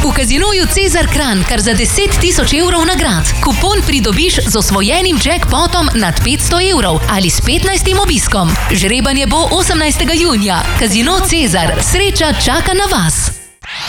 V Casinoju Cezar Kranj kar za 10 tisoč evrov nagrad. Kupon pridobiš z osvojenim jackpotom nad 500 evrov ali s 15. obiskom. Žrebanje bo 18. junija. Casino Cezar. Sreča čaka na vas.